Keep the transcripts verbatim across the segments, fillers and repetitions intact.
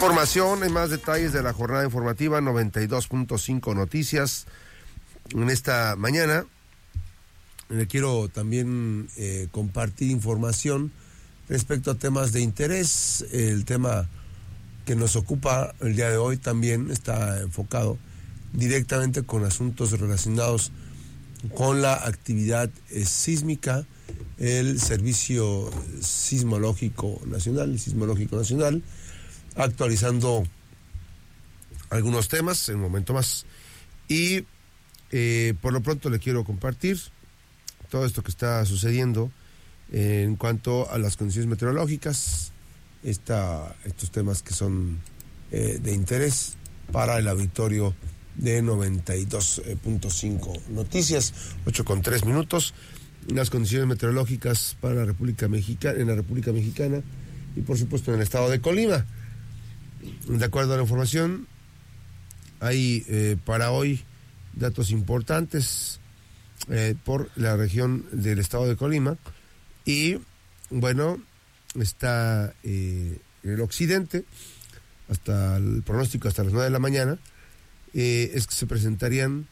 información, hay más detalles de la jornada informativa noventa y dos punto cinco Noticias. En esta mañana le quiero también eh, compartir información respecto a temas de interés. El tema que nos ocupa el día de hoy también está enfocado directamente con asuntos relacionados con la actividad eh, sísmica. El Servicio Sismológico Nacional, el Sismológico Nacional, actualizando algunos temas en un momento más. Y eh, por lo pronto le quiero compartir todo esto que está sucediendo eh, en cuanto a las condiciones meteorológicas, esta, estos temas que son eh, de interés para el auditorio de noventa y dos punto cinco Noticias. Ocho con tres minutos. Las condiciones meteorológicas para la República Mexicana, en la República Mexicana y por supuesto en el estado de Colima. De acuerdo a la información, hay eh, para hoy datos importantes eh, por la región del estado de Colima. Y bueno, está eh, en el occidente, hasta el pronóstico hasta las nueve de la mañana, eh, es que se presentarían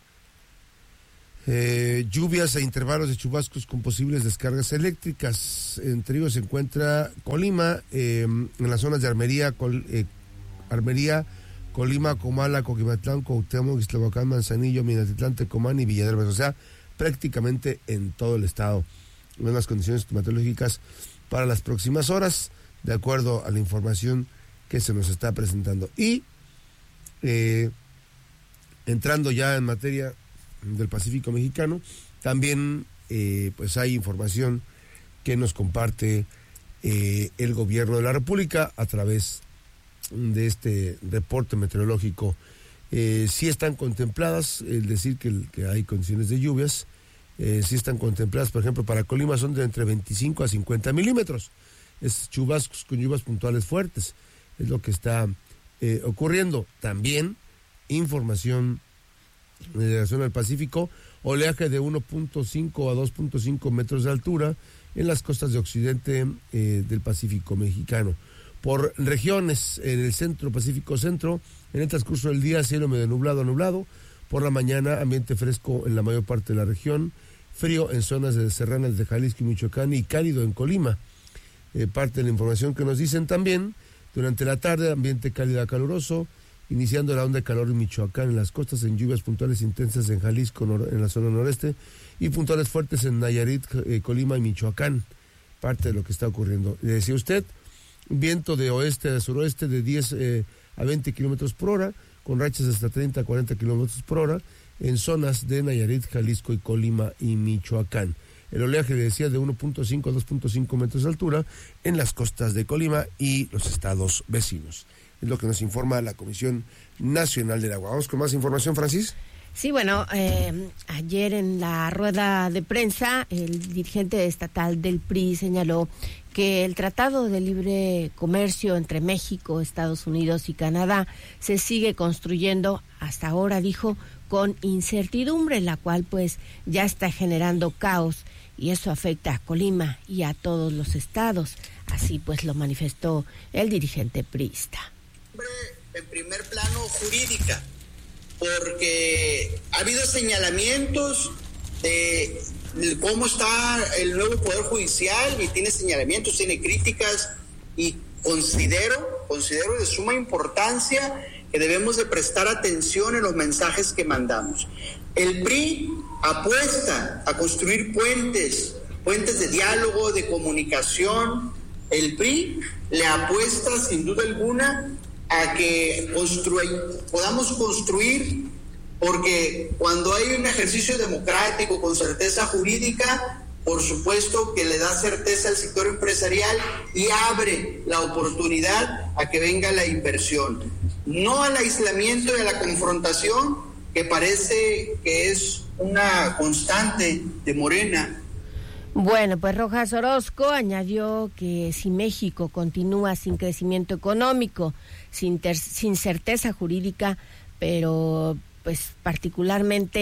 Eh, lluvias e intervalos de chubascos con posibles descargas eléctricas. Entre ellos se encuentra Colima, eh, en las zonas de Armería, Col, eh, Armería, Colima, Comala, Coquimatlán, Cuauhtémoc, Ixtlahuacán, Manzanillo, Minatitlán, Tecomán y Villa de Álvarez. O sea, prácticamente en todo el estado. En las condiciones climatológicas para las próximas horas, de acuerdo a la información que se nos está presentando. Y eh, entrando ya en materia del Pacífico Mexicano, también eh, pues hay información que nos comparte eh, el gobierno de la República a través de este reporte meteorológico. Eh, sí están contempladas, el decir que, que hay condiciones de lluvias, eh, sí están contempladas, por ejemplo, para Colima son de entre veinticinco a cincuenta milímetros. Es chubascos con lluvias puntuales fuertes, es lo que está eh, ocurriendo. También información en relación al Pacífico, oleaje de uno punto cinco a dos punto cinco metros de altura en las costas de occidente eh, del Pacífico mexicano. Por regiones, en el centro, Pacífico Centro, en el transcurso del día, cielo medio nublado a nublado. Por la mañana, ambiente fresco en la mayor parte de la región, frío en zonas de serranas de Jalisco y Michoacán y cálido en Colima. Eh, parte de la información que nos dicen también, durante la tarde, ambiente cálido a caluroso, iniciando la onda de calor en Michoacán, en las costas, en lluvias puntuales intensas en Jalisco, nor, en la zona noreste, y puntuales fuertes en Nayarit, eh, Colima y Michoacán. Parte de lo que está ocurriendo. Le decía usted, viento de oeste a suroeste de diez eh, a veinte kilómetros por hora, con rachas hasta treinta a cuarenta kilómetros por hora, en zonas de Nayarit, Jalisco y Colima y Michoacán. El oleaje, le decía, de uno punto cinco a dos punto cinco metros de altura en las costas de Colima y los estados vecinos. Es lo que nos informa la Comisión Nacional del Agua. Vamos con más información, Francis. Sí, bueno, eh, ayer en la rueda de prensa, el dirigente estatal del P R I señaló que el Tratado de Libre Comercio entre México, Estados Unidos y Canadá se sigue construyendo, hasta ahora dijo, con incertidumbre, la cual pues ya está generando caos, y eso afecta a Colima y a todos los estados. Así pues lo manifestó el dirigente priista. En primer plano, jurídica, porque ha habido señalamientos de cómo está el nuevo Poder Judicial, y tiene señalamientos, tiene críticas, y considero, considero de suma importancia que debemos de prestar atención en los mensajes que mandamos. El P R I apuesta a construir puentes, puentes de diálogo, de comunicación. El P R I le apuesta sin duda alguna a que construy, podamos construir, porque cuando hay un ejercicio democrático con certeza jurídica, por supuesto que le da certeza al sector empresarial y abre la oportunidad a que venga la inversión, no al aislamiento y a la confrontación que parece que es una constante de Morena. Bueno, pues Rojas Orozco añadió que si México continúa sin crecimiento económico, sin, ter- sin certeza jurídica, pero pues particularmente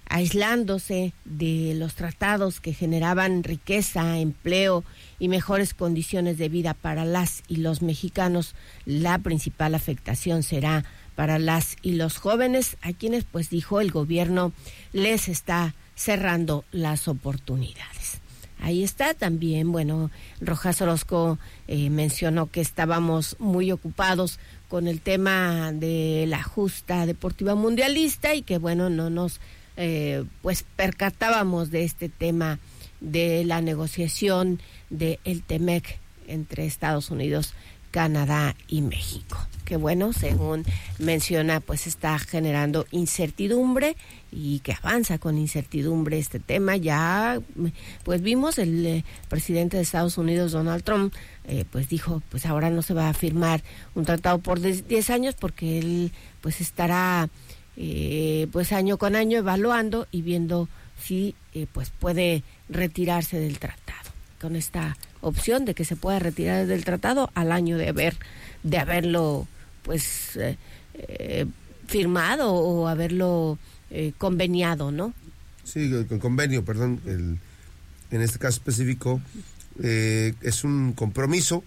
aislándose de los tratados que generaban riqueza, empleo y mejores condiciones de vida para las y los mexicanos. La principal afectación será para las y los jóvenes, a quienes, pues dijo, el gobierno les está cerrando las oportunidades. Ahí está también, bueno, Rojas Orozco eh, mencionó que estábamos muy ocupados con el tema de la justa deportiva mundialista y que, bueno, no nos eh, pues percatábamos de este tema de la negociación de el Temec entre Estados Unidos, Canadá y México. Que bueno, según menciona, pues está generando incertidumbre y que avanza con incertidumbre este tema. Ya, pues vimos el eh, presidente de Estados Unidos, Donald Trump, eh, pues dijo, pues ahora no se va a firmar un tratado por diez años porque él pues estará eh, pues año con año evaluando y viendo si eh, pues puede retirarse del tratado, con esta opción de que se pueda retirar del tratado al año de haber de haberlo pues eh, eh, firmado o haberlo eh, conveniado, ¿no? Sí, el, el convenio, perdón, el, en este caso específico eh, es un compromiso,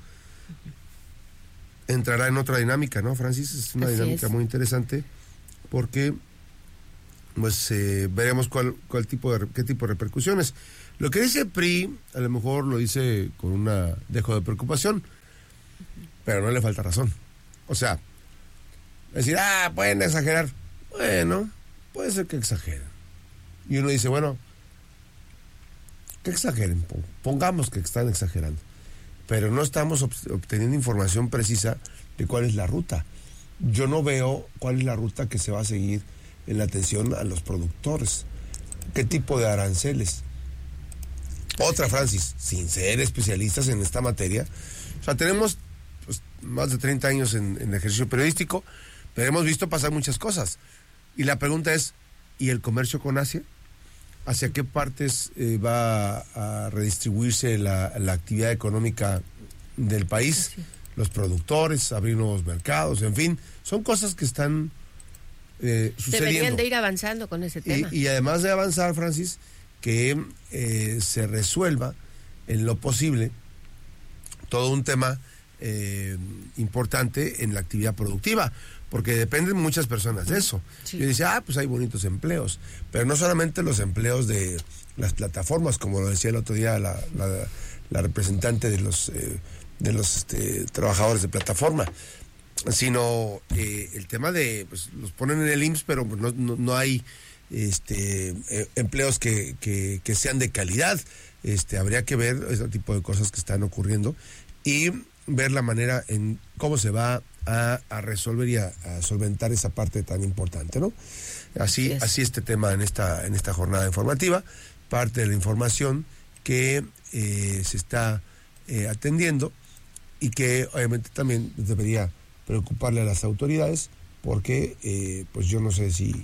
entrará en otra dinámica, ¿no, Francis? Es una Así dinámica es. muy interesante porque pues eh, veremos cuál cuál tipo de qué tipo de repercusiones. Lo que dice P R I, a lo mejor lo dice con una dejo de preocupación, pero no le falta razón. O sea, decir, ah, pueden exagerar. Bueno, puede ser que exageren. Y uno dice, bueno, que exageren, pongamos que están exagerando. Pero no estamos obteniendo información precisa de cuál es la ruta. Yo no veo cuál es la ruta que se va a seguir en la atención a los productores. ¿Qué tipo de aranceles? Otra, Francis, sin ser especialistas en esta materia, o sea, tenemos pues, más de treinta años en, en ejercicio periodístico, pero hemos visto pasar muchas cosas. Y la pregunta es, ¿y el comercio con Asia? ¿Hacia qué partes eh, va a, a redistribuirse la, la actividad económica del país? Sí. Los productores, abrir nuevos mercados, en fin, son cosas que están eh, sucediendo. Deberían de ir avanzando con ese tema. Y, y además de avanzar, Francis, que eh, se resuelva en lo posible todo un tema eh, importante en la actividad productiva, porque dependen muchas personas de eso. Sí. Yo decía, ah, pues hay bonitos empleos, pero no solamente los empleos de las plataformas, como lo decía el otro día la, la, la representante de los eh, de los este, trabajadores de plataforma, sino eh, el tema de, pues los ponen en el I M S S, pero no, no, no hay este eh, empleos que, que, que sean de calidad. Este habría que ver ese tipo de cosas que están ocurriendo y ver la manera en cómo se va a, a resolver y a, a solventar esa parte tan importante, ¿no? Así, yes. así este tema en esta, en esta jornada informativa, parte de la información que eh, se está eh, atendiendo y que obviamente también debería preocuparle a las autoridades, porque eh, pues yo no sé si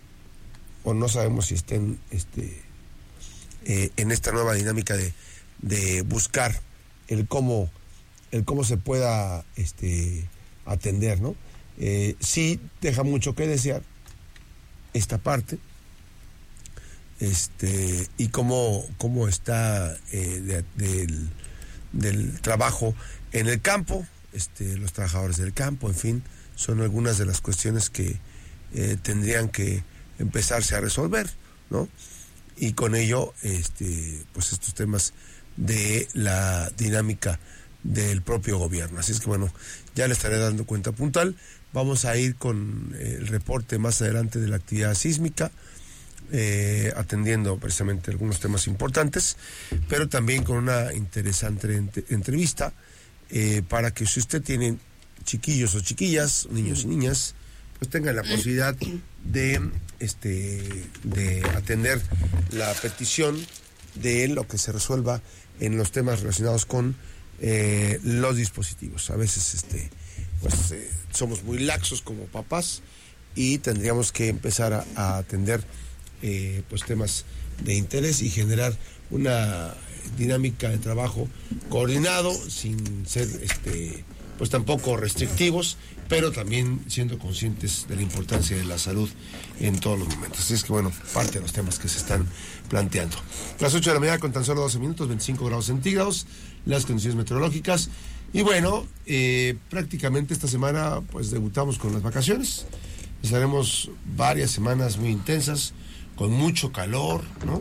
o no sabemos si estén este eh, en esta nueva dinámica de, de buscar el cómo el cómo se pueda este atender, ¿no? Eh, sí deja mucho que desear esta parte, este y cómo cómo está eh, de, del, del trabajo en el campo, este los trabajadores del campo, en fin, son algunas de las cuestiones que eh, tendrían que empezarse a resolver, ¿no? Y con ello, este, pues estos temas de la dinámica del propio gobierno. Así es que bueno, ya le estaré dando cuenta puntual. Vamos a ir con el reporte más adelante de la actividad sísmica, eh, atendiendo precisamente algunos temas importantes, pero también con una interesante ent- entrevista eh, para que si usted tiene chiquillos o chiquillas, niños y niñas, pues tengan la posibilidad de este de atender la petición de lo que se resuelva en los temas relacionados con eh, los dispositivos. A veces este pues eh, somos muy laxos como papás y tendríamos que empezar a, a atender eh, pues temas de interés y generar una dinámica de trabajo coordinado sin ser este pues tampoco restrictivos, pero también siendo conscientes de la importancia de la salud en todos los momentos. Así es que, bueno, parte de los temas que se están planteando. Las ocho de la mañana con tan solo doce minutos, veinticinco grados centígrados, las condiciones meteorológicas. Y bueno, eh, prácticamente esta semana pues debutamos con las vacaciones. Estaremos varias semanas muy intensas, con mucho calor, ¿no?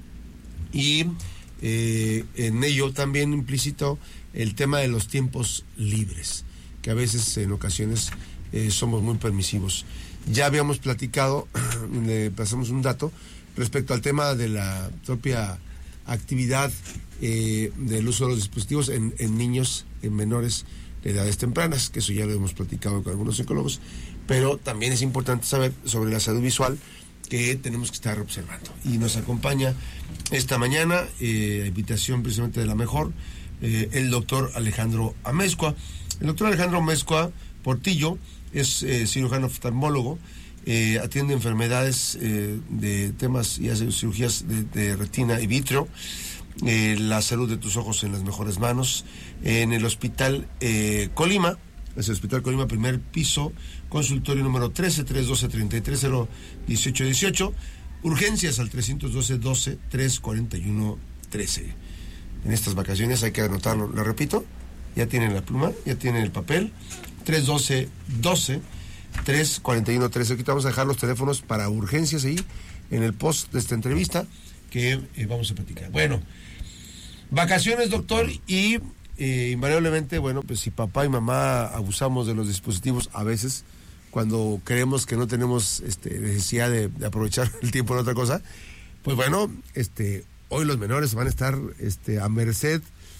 Y eh, en ello también implícito el tema de los tiempos libres, que a veces en ocasiones eh, somos muy permisivos. Ya habíamos platicado, le pasamos un dato respecto al tema de la propia actividad eh, del uso de los dispositivos en, en niños, en menores de edades tempranas, que eso ya lo hemos platicado con algunos psicólogos, pero también es importante saber sobre la salud visual que tenemos que estar observando. Y nos acompaña esta mañana, eh, a invitación precisamente de la mejor, eh, el doctor Alejandro Amezcua. El doctor Alejandro Amezcua Portillo es eh, cirujano oftalmólogo, eh, atiende enfermedades eh, de temas y hace cirugías de, de retina y vítreo, eh, la salud de tus ojos en las mejores manos, en el hospital eh, Colima, es el hospital Colima, primer piso, consultorio número trece, trescientos doce, treinta y tres cero, dieciocho dieciocho, urgencias al trescientos doce, doce, trescientos cuarenta y uno, trece. En estas vacaciones hay que anotarlo, lo repito, ya tienen la pluma, ya tienen el papel, trescientos doce, doce, trescientos cuarenta y uno, trece. Aquí vamos a dejar los teléfonos para urgencias ahí en el post de esta entrevista que eh, vamos a platicar. Bueno, vacaciones, doctor, y eh, invariablemente, bueno, pues si papá y mamá abusamos de los dispositivos a veces, cuando creemos que no tenemos este, necesidad de, de aprovechar el tiempo en otra cosa, pues bueno, este, hoy los menores van a estar este, a merced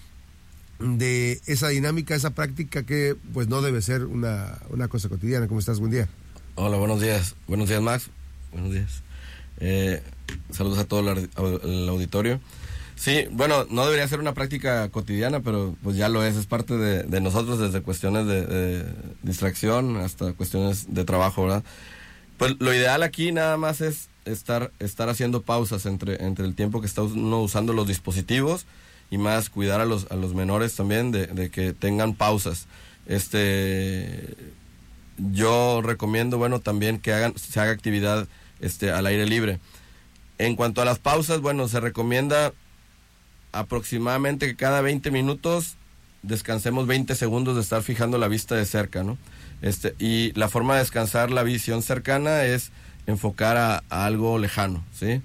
de esa dinámica, esa práctica que pues no debe ser una, una cosa cotidiana. ¿Cómo estás? Buen día. Hola, buenos días. Buenos días, Max. Buenos días. Eh, saludos a todo el, el auditorio. Sí, bueno, no debería ser una práctica cotidiana, pero pues ya lo es, es parte de, de nosotros, desde cuestiones de, de distracción hasta cuestiones de trabajo, ¿verdad? Pues lo ideal aquí nada más es estar, estar haciendo pausas entre, entre el tiempo que está uno usando los dispositivos, y más cuidar a los, a los menores también de, de que tengan pausas. Este, yo recomiendo, bueno, también que hagan, se haga actividad este, al aire libre. En cuanto a las pausas, bueno, se recomienda aproximadamente que cada veinte minutos descansemos veinte segundos de estar fijando la vista de cerca, ¿no? Este, y la forma de descansar la visión cercana es enfocar a, a algo lejano, ¿sí?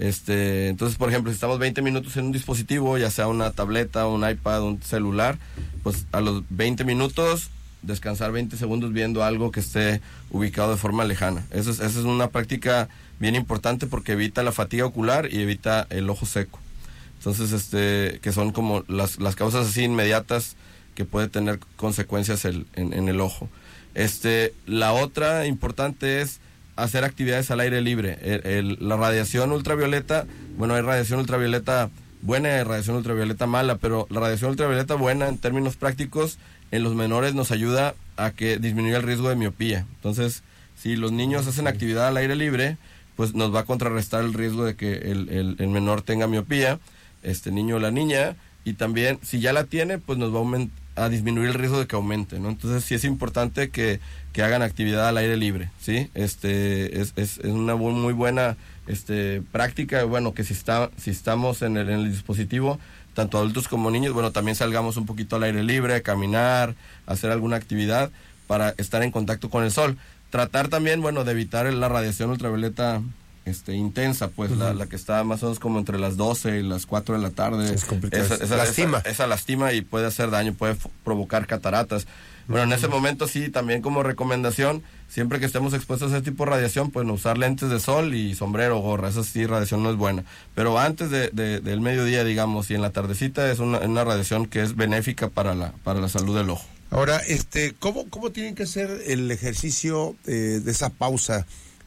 Este, entonces, por ejemplo, si estamos veinte minutos en un dispositivo, ya sea una tableta, un iPad, un celular, pues a los veinte minutos descansar veinte segundos viendo algo que esté ubicado de forma lejana. Eso es, esa es una práctica bien importante porque evita la fatiga ocular y evita el ojo seco. Entonces, este, que son como las, las causas así inmediatas que puede tener consecuencias el, en, en el ojo. Este, la otra importante es hacer actividades al aire libre. El, el, la radiación ultravioleta, bueno, hay radiación ultravioleta buena y hay radiación ultravioleta mala, pero la radiación ultravioleta buena, en términos prácticos, en los menores nos ayuda a que disminuya el riesgo de miopía. Entonces, si los niños hacen actividad al aire libre, pues nos va a contrarrestar el riesgo de que el, el, el menor tenga miopía, este niño o la niña, y también, si ya la tiene, pues nos va a aumentar, a disminuir el riesgo de que aumente, ¿no? Entonces sí es importante que, que hagan actividad al aire libre, ¿sí? Este es, es, es una bu- muy buena este práctica, bueno, que si está si estamos en el, en el dispositivo, tanto adultos como niños, bueno, también salgamos un poquito al aire libre, a caminar, a hacer alguna actividad para estar en contacto con el sol. Tratar también, bueno, de evitar la radiación ultravioleta este intensa, pues, uh-huh. la, la que está más o menos como entre las doce y las cuatro de la tarde. Es complicado. Esa, esa, lastima. Esa, esa lastima y puede hacer daño, puede f- provocar cataratas. Bueno, uh-huh. en ese momento sí, también como recomendación, siempre que estemos expuestos a ese tipo de radiación, pues no usar lentes de sol y sombrero o gorra. Esa sí, radiación no es buena. Pero antes de, de, del mediodía, digamos, y en la tardecita, es una, una radiación que es benéfica para la, para la salud del ojo. Ahora, este, ¿cómo, cómo tienen que hacer el ejercicio eh, de esa pausa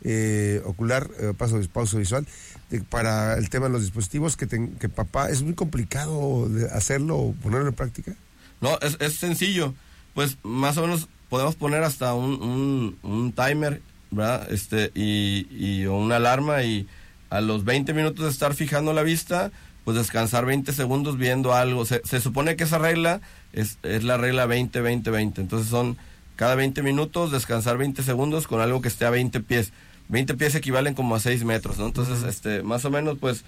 eh, ocular, eh, paso, pausa visual, de, para el tema de los dispositivos, que, ten, que papá, es muy complicado de hacerlo o ponerlo en práctica? No, es, es sencillo. Pues más o menos podemos poner hasta un, un, un timer, ¿verdad? Este, y, y una alarma, y a los veinte minutos de estar fijando la vista, pues descansar veinte segundos viendo algo. Se, se supone que esa regla es, es la regla veinte veinte veinte, entonces son cada veinte minutos descansar veinte segundos con algo que esté a veinte pies. veinte pies equivalen como a seis metros, ¿no? Entonces, uh-huh. este, más o menos, pues,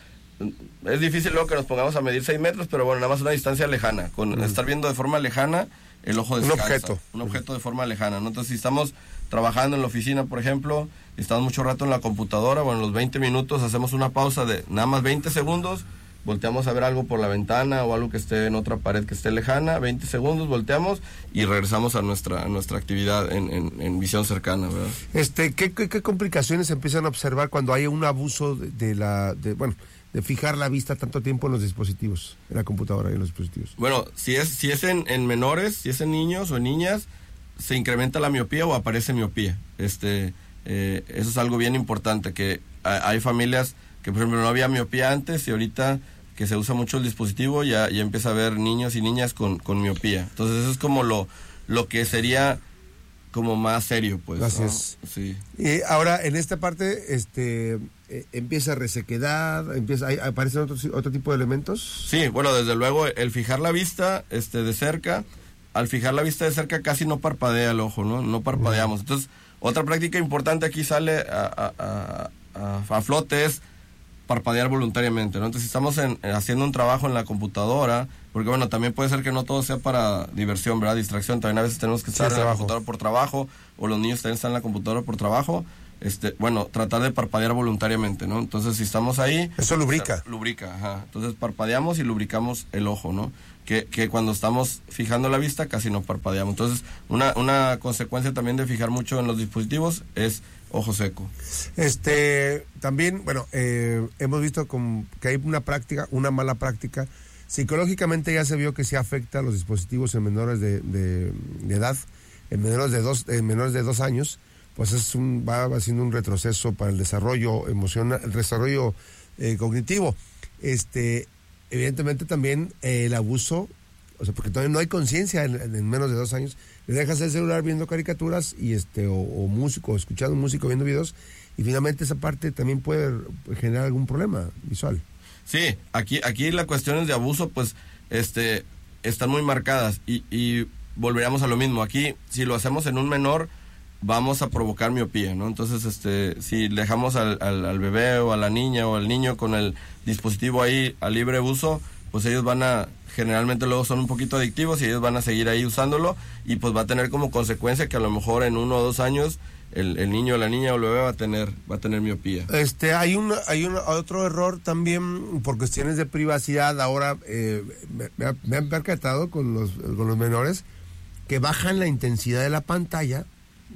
es difícil luego que nos pongamos a medir seis metros, pero bueno, nada más una distancia lejana. Con uh-huh. estar viendo de forma lejana, el ojo descansa. Un objeto. Un objeto de forma lejana, ¿no? Entonces, si estamos trabajando en la oficina, por ejemplo, y estamos mucho rato en la computadora, bueno, los veinte minutos hacemos una pausa de nada más veinte segundos, volteamos a ver algo por la ventana o algo que esté en otra pared que esté lejana, veinte segundos, volteamos y regresamos a nuestra a nuestra actividad en, en, en visión cercana, ¿verdad? Este, ¿qué, qué, qué complicaciones se empiezan a observar cuando hay un abuso de, de la, de, bueno, de fijar la vista tanto tiempo en los dispositivos, en la computadora y en los dispositivos? Bueno, si es si es en, en menores, si es en niños o en niñas, se incrementa la miopía o aparece miopía. Este, eh, eso es algo bien importante, que hay familias que, por ejemplo, no había miopía antes y ahorita que se usa mucho el dispositivo, ya, ya empieza a haber niños y niñas con, con miopía. Entonces eso es como lo, lo que sería como más serio, pues. Así ¿no? es. Sí. Y ahora, en esta parte, este, eh, empieza resequedad, empieza, hay, aparecen otros, otro tipo de elementos. Sí, bueno, desde luego, el fijar la vista este, de cerca, al fijar la vista de cerca casi no parpadea el ojo, ¿no? No parpadeamos. Entonces, otra práctica importante aquí sale a, a, a, a flote es parpadear voluntariamente, ¿no? Entonces, si estamos en, haciendo un trabajo en la computadora, porque bueno, también puede ser que no todo sea para diversión, ¿verdad? Distracción, también a veces tenemos que estar sí, en la computadora por trabajo, o los niños también están en la computadora por trabajo, este, bueno, tratar de parpadear voluntariamente, ¿no? Entonces, si estamos ahí... Eso lubrica. O sea, lubrica, ajá. Entonces, parpadeamos y lubricamos el ojo, ¿no? Que, que cuando estamos fijando la vista casi no parpadeamos. Entonces, una, una consecuencia también de fijar mucho en los dispositivos es ojo seco. Este, también, bueno, eh, hemos visto con, que hay una práctica, una mala práctica. Psicológicamente ya se vio que sí afecta a los dispositivos en menores de, de, de edad, en menores de dos, en menores de dos años, pues es un, va haciendo un retroceso para el desarrollo emocional, el desarrollo eh, cognitivo. Este, evidentemente también eh, el abuso, o sea, porque todavía no hay conciencia en, en menos de dos años, le dejas el celular viendo caricaturas y este o, o músico, o escuchando músico, viendo videos, y finalmente esa parte también puede generar algún problema visual. Sí, aquí aquí las cuestiones de abuso pues este están muy marcadas y, y volveríamos a lo mismo. Aquí si lo hacemos en un menor vamos a provocar miopía, ¿no? Entonces este si dejamos al, al, al bebé o a la niña o al niño con el dispositivo ahí a libre uso, pues ellos van a, generalmente luego son un poquito adictivos y ellos van a seguir ahí usándolo y pues va a tener como consecuencia que a lo mejor en uno o dos años el, el niño o la niña o el bebé va a tener va a tener miopía. Este hay un hay un otro error también por cuestiones de privacidad. Ahora eh, me, me han percatado con los con los menores que bajan la intensidad de la pantalla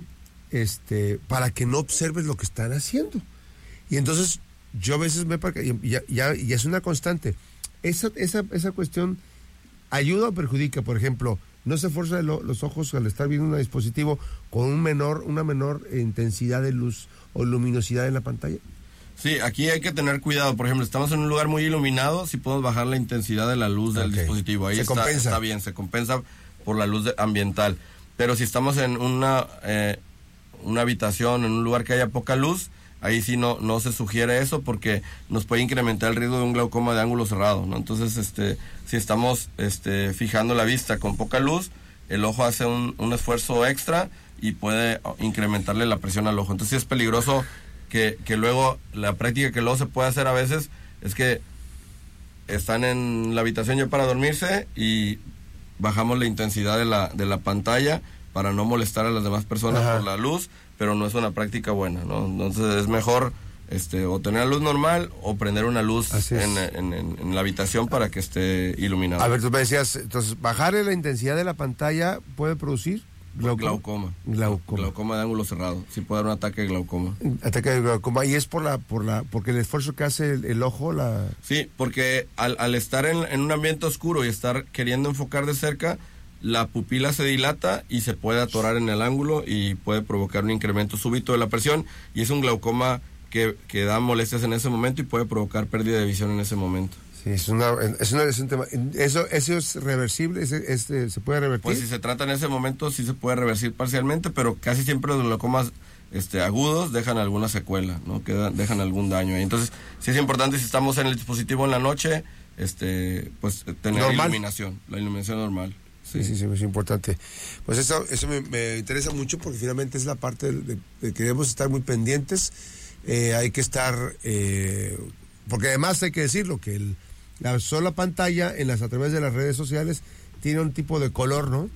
este para que no observes lo que están haciendo. Y entonces yo a veces me percato y ya, ya, ya es una constante. Esa, esa, esa cuestión ayuda o perjudica. Por ejemplo, no se esfuerza lo, los ojos al estar viendo un dispositivo con un menor, una menor intensidad de luz o luminosidad en la pantalla. Sí, aquí hay que tener cuidado. Por ejemplo, estamos en un lugar muy iluminado, si podemos bajar la intensidad de la luz del okay. dispositivo. Ahí se está, compensa. está bien, se compensa por la luz de, ambiental. Pero si estamos en una, eh, una habitación, en un lugar que haya poca luz, ahí sí no no se sugiere eso porque nos puede incrementar el riesgo de un glaucoma de ángulo cerrado, ¿no? Entonces, este, si estamos este, fijando la vista con poca luz, el ojo hace un, un esfuerzo extra y puede incrementarle la presión al ojo. Entonces, sí es peligroso que, que luego, la práctica que luego se puede hacer a veces es que están en la habitación ya para dormirse y bajamos la intensidad de la, de la pantalla para no molestar a las demás personas Ajá. por la luz, pero no es una práctica buena, ¿no? Entonces es mejor este o tener luz normal o prender una luz en, en, en, en la habitación para que esté iluminado. A ver, tú me decías, entonces, bajar la intensidad de la pantalla puede producir glaucoma. Glaucoma. Glaucoma de ángulo cerrado. Sí puede dar un ataque de glaucoma. Ataque de glaucoma. Y es por la, por la, porque el esfuerzo que hace el, el ojo, la. Sí, porque al, al estar en, en un ambiente oscuro y estar queriendo enfocar de cerca, la pupila se dilata y se puede atorar en el ángulo y puede provocar un incremento súbito de la presión y es un glaucoma que, que da molestias en ese momento y puede provocar pérdida de visión en ese momento. Sí, es, una, es, una, es un tema. ¿Eso, eso es reversible? ¿Es, es, es, ¿Se puede revertir? Pues si se trata en ese momento sí se puede revertir parcialmente, pero casi siempre los glaucomas este, agudos dejan alguna secuela, ¿no? Quedan, dejan algún daño ahí. Entonces sí es importante si estamos en el dispositivo en la noche, este pues tener normal. iluminación, la iluminación normal. Sí, sí, sí, es importante. Pues eso, eso me, me interesa mucho porque finalmente es la parte de, de que debemos estar muy pendientes. Eh, hay que estar, eh, porque además hay que decirlo, que el, la sola pantalla en las a través de las redes sociales tiene un tipo de color, ¿no?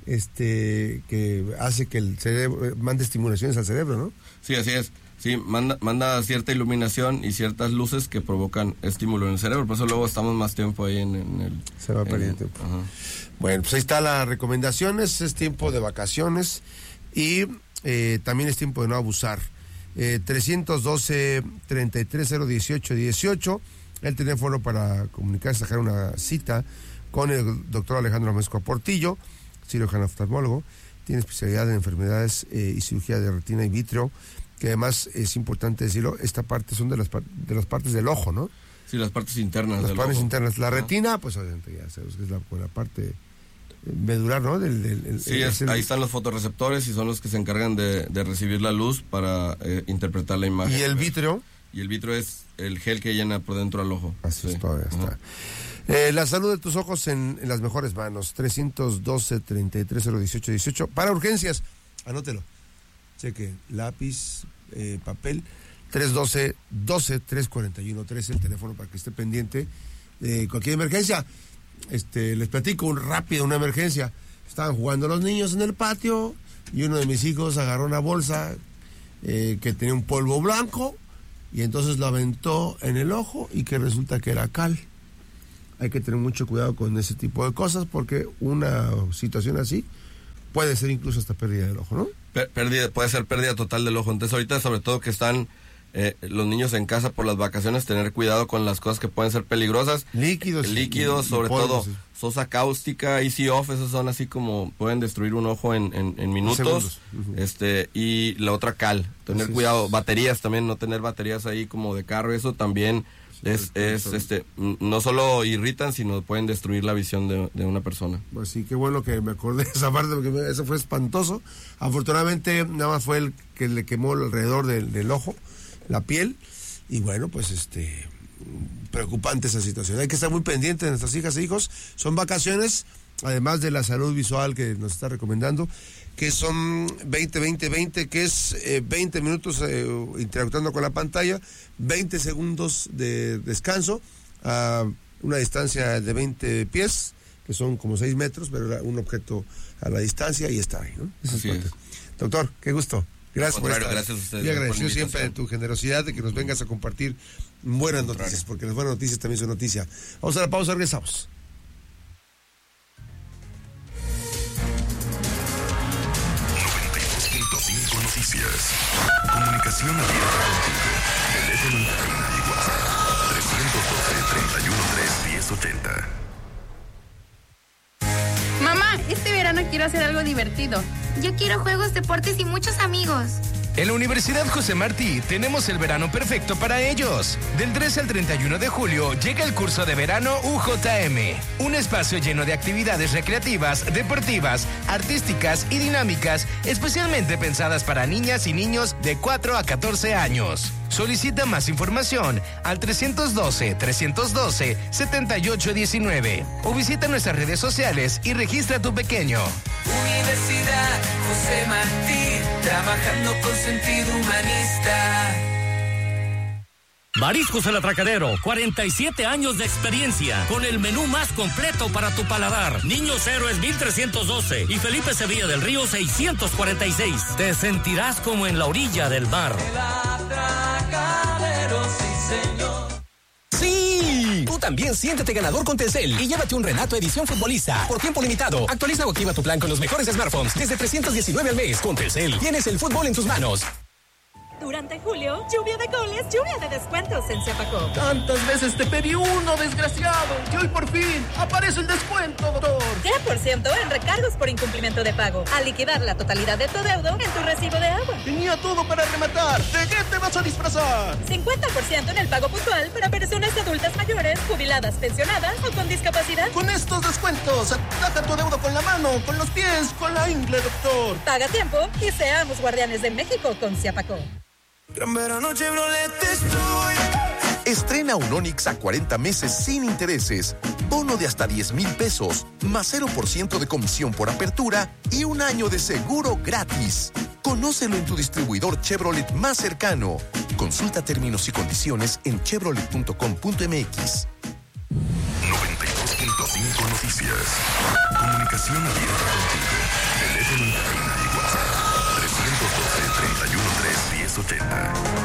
Este, que hace que el cerebro mande estimulaciones al cerebro, ¿no? Sí, así es. Sí, manda, manda cierta iluminación y ciertas luces que provocan estímulo en el cerebro, por eso luego estamos más tiempo ahí en, en el... Se va perdiendo tiempo. Bueno, pues ahí está las recomendaciones, es tiempo de vacaciones y eh, también es tiempo de no abusar. Eh, trescientos doce, treinta y tres cero dieciocho dieciocho, el teléfono para comunicarse, sacar una cita con el doctor Alejandro Amezcua Portillo, cirujano oftalmólogo, tiene especialidad en enfermedades eh, y cirugía de retina y vítreo, que además es importante decirlo, esta parte son de las, de las partes del ojo, ¿no? Sí, las partes internas las del partes ojo. internas. La retina, pues obviamente ya sabes que es la, la parte medular, ¿no? Del, del, el, sí, es, el, ahí están los fotorreceptores y son los que se encargan de, de recibir la luz para eh, interpretar la imagen. ¿Y el vítreo? Y el vítreo es el gel que llena por dentro al ojo. Así sí. es, todavía está. Eh, la salud de tus ojos en, en las mejores manos. trescientos doce, treinta y tres cero dieciocho dieciocho. Para urgencias, anótelo. Cheque, lápiz, eh, papel. trescientos doce, doce, trescientos cuarenta y uno, trece, el teléfono para que esté pendiente de cualquier emergencia. Este, les platico un rápido, una emergencia. Estaban jugando los niños en el patio y uno de mis hijos agarró una bolsa eh, que tenía un polvo blanco y entonces lo aventó en el ojo y que resulta que era cal. Hay que tener mucho cuidado con ese tipo de cosas porque una situación así puede ser incluso hasta pérdida del ojo, ¿no? Pérdida, puede ser pérdida total del ojo. Entonces ahorita sobre todo que están eh, los niños en casa por las vacaciones, tener cuidado con las cosas que pueden ser peligrosas. Líquidos. Eh, líquidos, y, sobre y polvo, todo sí. Sosa cáustica, Easy Off, esos son así como pueden destruir un ojo en, en, en minutos. Uh-huh. Este, y la otra cal, tener así cuidado. Es. Baterías también, no tener baterías ahí como de carro, eso también sí, es, es este, no solo irritan, sino pueden destruir la visión de, de una persona. Pues sí, qué bueno que me acordé de esa parte, porque me, eso fue espantoso. Afortunadamente, nada más fue el que le quemó alrededor del, del ojo, la piel, y bueno, pues este... preocupante esa situación. Hay que estar muy pendientes de nuestras hijas e hijos. Son vacaciones, además de la salud visual que nos está recomendando, que son veinte, veinte, veinte, que es eh, veinte minutos eh, interactuando con la pantalla, veinte segundos de descanso, a una distancia de veinte pies, que son como seis metros, pero un objeto a la distancia y está ahí, ¿no? Así es. Doctor, qué gusto. Gracias por estar. Gracias a ustedes. Y agradecido siempre de tu generosidad de que nos vengas a compartir buenas noticias, porque las buenas noticias también son noticia. Vamos a la pausa, regresamos. noventa y dos punto cinco Noticias. Comunicación abierta contigo. Teléfono en cabina y WhatsApp. trescientos doce, treinta y uno, tres, diez ochenta. Mamá, este verano quiero hacer algo divertido. Yo quiero juegos, deportes y muchos amigos. En la Universidad José Martí tenemos el verano perfecto para ellos. Del tres al treinta y uno de julio llega el curso de verano U J M. Un espacio lleno de actividades recreativas, deportivas, artísticas y dinámicas, especialmente pensadas para niñas y niños de cuatro a catorce años. Solicita más información al trescientos doce, trescientos doce, setenta y ocho diecinueve o visita nuestras redes sociales y registra a tu pequeño. Universidad José Martí, trabajando con sentido humanista. Mariscos El Atracadero, cuarenta y siete años de experiencia, con el menú más completo para tu paladar. Niños Héroes mil trescientos doce y Felipe Sevilla del Río seiscientos cuarenta y seis. Te sentirás como en la orilla del mar. El Atracadero, sí señor. ¡Sí! Tú también siéntete ganador con Telcel y llévate un Renato Edición Futbolista por tiempo limitado. Actualiza o activa tu plan con los mejores smartphones desde trescientos diecinueve al mes. Con Telcel tienes el fútbol en tus manos. Durante julio, lluvia de goles, lluvia de descuentos en Ciapacop. Tantas veces te pedí uno, desgraciado, y hoy por fin aparece el descuento, doctor. diez por ciento en recargos por incumplimiento de pago. Al liquidar la totalidad de tu deuda en tu recibo de agua. Tenía todo para rematar. ¿De qué te vas a disfrazar? cincuenta por ciento en el pago puntual para personas adultas mayores, jubiladas, pensionadas o con discapacidad. Con estos descuentos, ataca tu deuda con la mano, con los pies, con la ingle, doctor. Paga a tiempo y seamos guardianes de México con Ciapacop. Gran verano Chevrolet te estoy Estrena un Onix a cuarenta meses sin intereses, bono de hasta diez mil pesos, más cero por ciento de comisión por apertura y un año de seguro gratis. Conócelo en tu distribuidor Chevrolet más cercano. Consulta términos y condiciones en chevrolet punto com punto m x. noventa y dos punto cinco Noticias. Comunicación abierta contigo. Teléfono en cabina y WhatsApp. tres uno dos, tres uno tres, uno cero ocho cero.